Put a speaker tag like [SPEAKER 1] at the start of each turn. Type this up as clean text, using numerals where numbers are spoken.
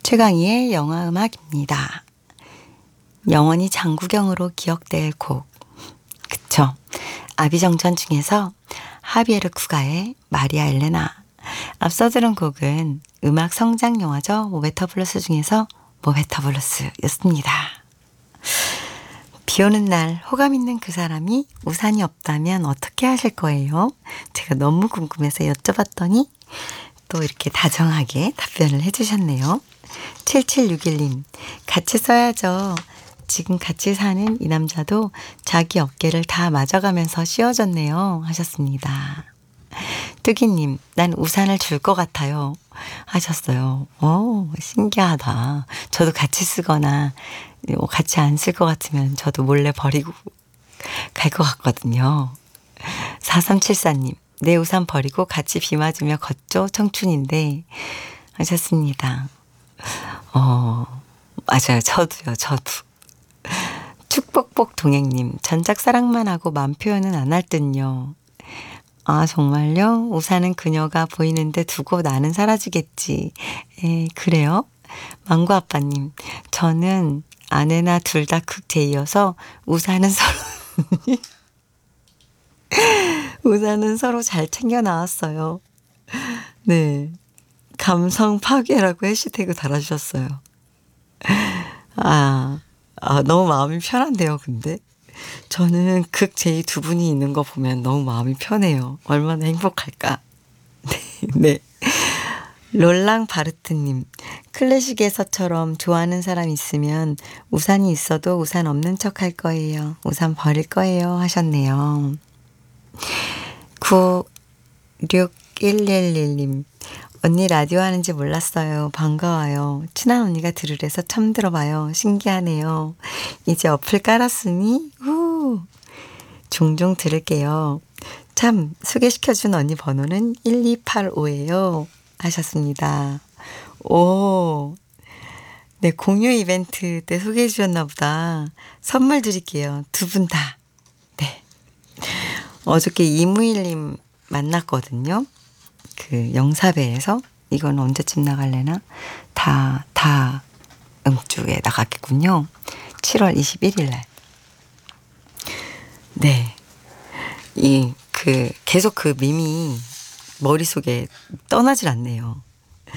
[SPEAKER 1] 최강희의 영화음악입니다. 영원히 장구경으로 기억될 곡. 그쵸? 아비정전 중에서 하비에르 쿠가의 마리아 엘레나. 앞서 들은 곡은 음악 성장 영화죠. 모베터 블루스 중에서 모베터 블루스였습니다. 비 오는 날 호감 있는 그 사람이 우산이 없다면 어떻게 하실 거예요? 제가 너무 궁금해서 여쭤봤더니 또 이렇게 다정하게 답변을 해주셨네요. 7761님, 같이 써야죠. 지금 같이 사는 이 남자도 자기 어깨를 다 맞아가면서 씌워줬네요. 하셨습니다. 뚜기님, 난 우산을 줄 것 같아요. 하셨어요. 오, 신기하다. 저도 같이 쓰거나 같이 안 쓸 것 같으면 저도 몰래 버리고 갈 것 같거든요. 4374님, 내 우산 버리고 같이 비 맞으며 걷죠. 청춘인데. 하셨습니다. 맞아요. 저도요. 저도. 축복복 동행님, 전작사랑만 하고 맘 표현은 안 할 듯요. 아, 정말요? 우산은 그녀가 보이는데 두고 나는 사라지겠지. 그래요? 망고 아빠님, 저는 아내나 둘 다 극 제이여서 우산은 서로 우산은 서로 잘 챙겨 나왔어요. 네. 감성 파괴라고 해시태그 달아주셨어요. 너무 마음이 편한데요, 근데. 저는 극 제이 두 분이 있는 거 보면 너무 마음이 편해요. 얼마나 행복할까. 네. 롤랑 바르트님, 클래식에서처럼 좋아하는 사람 있으면 우산이 있어도 우산 없는 척 할 거예요. 우산 버릴 거예요. 하셨네요. 96111님, 언니 라디오 하는지 몰랐어요. 반가워요. 친한 언니가 들으래서 처음 들어봐요. 신기하네요. 이제 어플 깔았으니 종종 들을게요. 참, 소개시켜준 언니 번호는 1285예요. 하셨습니다. 오, 네, 공유 이벤트 때 소개해 주셨나 보다. 선물 드릴게요. 두 분 다. 네. 어저께 이무일님 만났거든요. 그 영사배에서. 이건 언제쯤 나갈래나? 다음 주에 나갔겠군요. 7월 21일 날. 네. 계속 그 밈이 머릿속에 떠나질 않네요.